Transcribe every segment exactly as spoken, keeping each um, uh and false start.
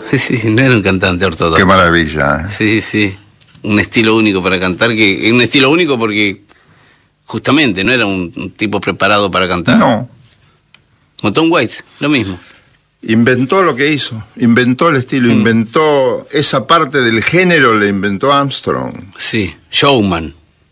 Sí, no era un cantante ortodoxo. Qué maravilla, ¿eh? Sí, sí. Un estilo único para cantar, que un estilo único porque justamente no era un, un tipo preparado para cantar. No. Como Tom Waits, lo mismo. Inventó lo que hizo, inventó el estilo, mm. inventó esa parte del género, le inventó Armstrong. Sí, showman.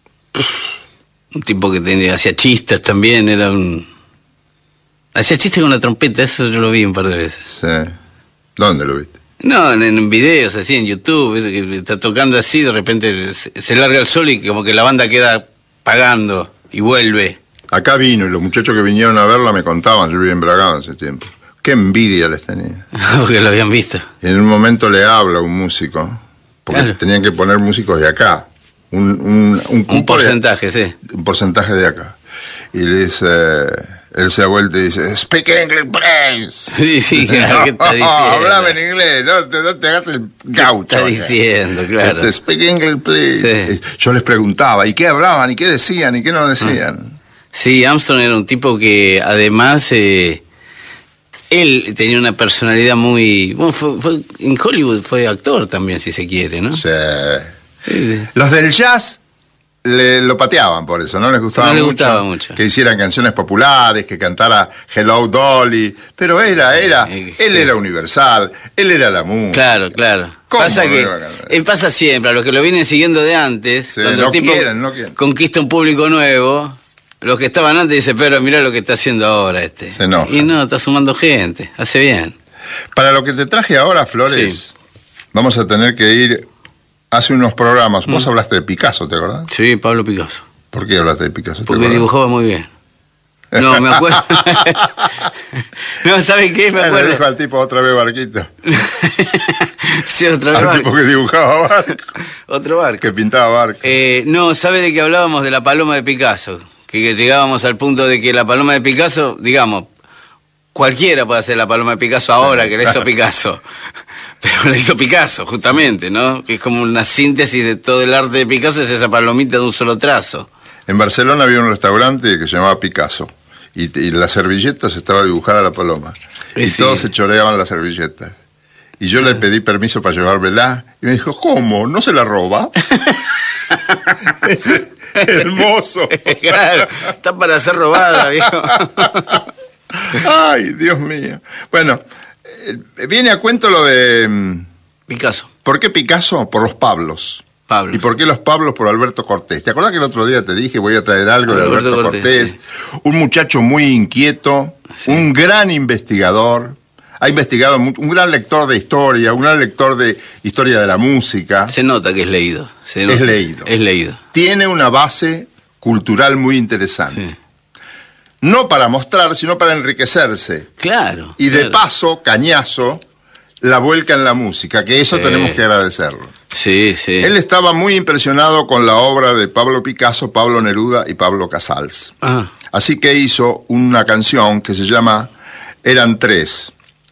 Un tipo que tenía, hacía chistes también, era un... Hacía chistes con la trompeta, eso yo lo vi un par de veces. Sí. ¿Dónde lo viste? No, en, en videos, así, en YouTube, que está tocando así, de repente se, se larga el sol y como que la banda queda pagando y vuelve. Acá vino y los muchachos que vinieron a verla me contaban, yo vivía en Bragado hace tiempo. Qué envidia les tenía. Porque lo habían visto. Y en un momento le habla un músico, porque claro. tenían que poner músicos de acá. Un, un, un, un porcentaje, de, sí. Un porcentaje de acá. Y le dice, él se ha vuelto y dice, speak English, please. Sí, sí, claro, ¿qué está diciendo? Hablame en inglés, no te, no te hagas el gaucho. ¿Qué está diciendo, claro? Este, speak English, please. Sí. Yo les preguntaba, ¿y qué hablaban? ¿Y qué decían? ¿Y qué no decían? Sí, Armstrong era un tipo que además... Eh, él tenía una personalidad muy... Bueno, fue, fue, en Hollywood fue actor también, si se quiere, ¿no? Sí. sí. Los del jazz le, lo pateaban por eso, no les gustaba, no mucho, les gustaba mucho que hicieran canciones populares, que cantara Hello Dolly, pero era, era, sí. él era universal, él era la música. Claro, claro. Pasa que él pasa siempre, a los que lo vienen siguiendo de antes, sí, cuando no el tipo quieren, no quieren. conquista un público nuevo... Los que estaban antes dicen, pero mirá lo que está haciendo ahora este. Se enoja. Y no, está sumando gente, hace bien. Para lo que te traje ahora, Flores, sí. vamos a tener que ir hace unos programas. Mm. Vos hablaste de Picasso, ¿te acordás? Sí, Pablo Picasso. ¿Por qué hablaste de Picasso? Porque dibujaba muy bien. No, me acuerdo. No, ¿sabes qué? Me acuerdo. Le dijo al tipo otra vez barquito. Sí, otra vez al barco. tipo que dibujaba barco. Otro barco. Que pintaba barco. Eh, no, ¿sabe de qué hablábamos? De la paloma de Picasso. Que, que llegábamos al punto de que la paloma de Picasso, digamos, cualquiera puede hacer la paloma de Picasso ahora, sí, que la hizo Picasso. Pero la hizo Picasso, justamente, ¿no? Que es como una síntesis de todo el arte de Picasso, es esa palomita de un solo trazo. En Barcelona había un restaurante que se llamaba Picasso. Y, y las servilletas estaba dibujada la paloma. Y sí. todos se choreaban las servilletas. Y yo ah. le pedí permiso para llevármela. Y me dijo, ¿cómo? ¿No se la roba? Ese, hermoso. Claro, está para ser robada, viejo. Ay, Dios mío. Bueno, eh, viene a cuento lo de... Picasso. ¿Por qué Picasso? Por los Pablos. Pablo. ¿Y por qué los Pablos? Por Alberto Cortés. ¿Te acordás que el otro día te dije voy a traer algo Alberto de Alberto Cortés? Cortés sí. Un muchacho muy inquieto, sí. un gran investigador, ha investigado mucho, un gran lector de historia, un gran lector de historia de la música. Se nota que es leído. Se nota. Es leído. Es leído. Tiene una base cultural muy interesante. Sí. No para mostrar, sino para enriquecerse. Claro. Y de claro. paso, cañazo, la vuelca en la música, que eso sí. tenemos que agradecerlo. Sí, sí. Él estaba muy impresionado con la obra de Pablo Picasso, Pablo Neruda y Pablo Casals. Ah. Así que hizo una canción que se llama Eran Tres.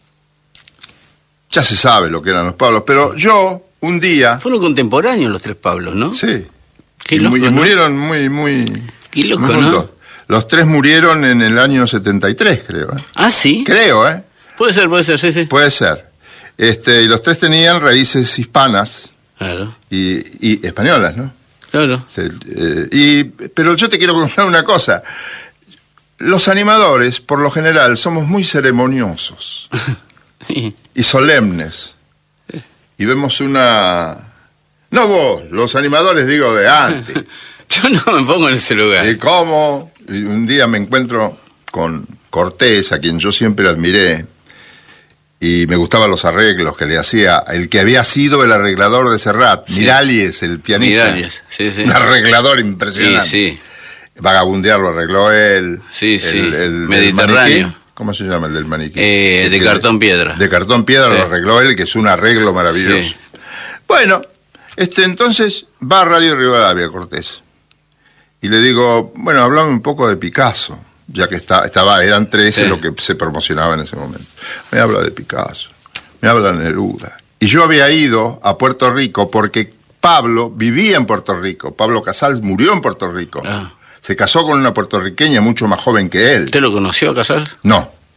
Ya se sabe lo que eran los Pablos, pero yo, un día... Fueron contemporáneos los tres Pablos, ¿no? Sí. Qué y, loco, muy, y ¿no? murieron muy, muy... Qué loco, muy ¿no? Los tres murieron en el año setenta y tres, creo. ¿eh? ¿Ah, sí? Creo, ¿eh? Puede ser, puede ser, sí, sí. Puede ser. Este, y los tres tenían raíces hispanas. Claro. Y, y españolas, ¿no? Claro. Sí, eh, y, pero yo te quiero contar una cosa. Los animadores, por lo general, somos muy ceremoniosos Sí. y solemnes. Sí. Y vemos una... No vos, los animadores, digo, de antes. Yo no me pongo en ese lugar. ¿Y cómo? Y un día me encuentro con Cortés, a quien yo siempre admiré, y me gustaban los arreglos que le hacía el que había sido el arreglador de Serrat, sí. Miralles, el pianista. Miralles, sí, sí. Un arreglador impresionante. Sí, sí. Vagabundear lo arregló él. Sí, el, sí. El, el Mediterráneo. Maniquí. ¿Cómo se llama el del maniquí? Eh, de cartón piedra. De cartón piedra sí. Lo arregló él, que es un arreglo maravilloso. Sí. Bueno, este, entonces va a Radio Rivadavia Cortés. Y le digo, bueno, hablame un poco de Picasso, ya que está, estaba, eran trece sí. lo que se promocionaba en ese momento. Me habla de Picasso, me habla de Neruda. Y yo había ido a Puerto Rico porque Pablo vivía en Puerto Rico. Pablo Casals murió en Puerto Rico. Ah. Se casó con una puertorriqueña mucho más joven que él. ¿Usted lo conoció a Casals? No,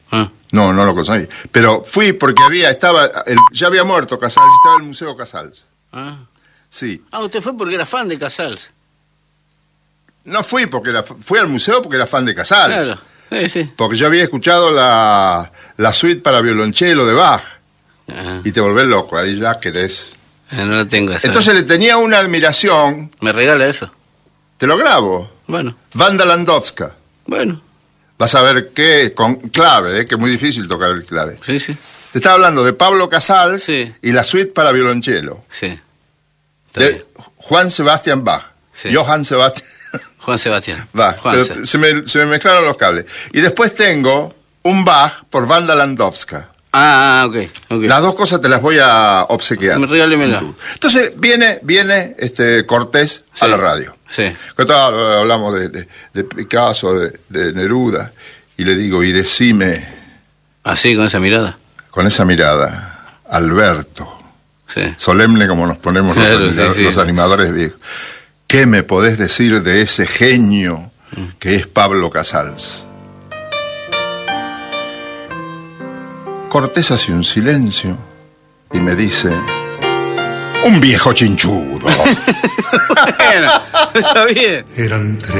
Ah. No, no lo conseguí. Pero fui porque había, estaba, el- ya había muerto Casals, estaba el Museo Casals. Ah. Sí. Ah, usted fue porque era fan de Casals. No fui porque era, fui al museo porque era fan de Casals. Claro. Sí, sí. Porque yo había escuchado la, la suite para violonchelo de Bach. Ah. Y te volvés loco, ahí ya querés. Ah, no la tengo esa. Entonces le tenía una admiración, ¿Me regala eso? te lo grabo, Bueno, Wanda Landowska. bueno. Vas a ver qué, con clave, eh, que es muy difícil tocar el clave. Sí, sí. Te estaba hablando de Pablo Casals Sí. y la suite para violonchelo. Sí. Está De bien. Juan Sebastián Bach. Sí. Johann Sebastián Juan Sebastián. Bach. Juan Pero Se- se, me, se me mezclaron los cables. Y después tengo un Bach por Wanda Landowska. Ah, ah, ok. okay. Las dos cosas te las voy a obsequiar. Me regálemela. Entonces viene, viene este Cortés a Sí. la radio. Sí. Que tal, hablamos de, de, de Picasso, de, de Neruda, y le digo, y decime Así, con esa mirada. con esa mirada, Alberto, Sí. solemne como nos ponemos los, Claro, anima- sí, sí. los animadores viejos, ¿qué me podés decir de ese genio que es Pablo Casals? Cortés hace un silencio y me dice, un viejo chinchudo. Bueno, está bien. Eran tres.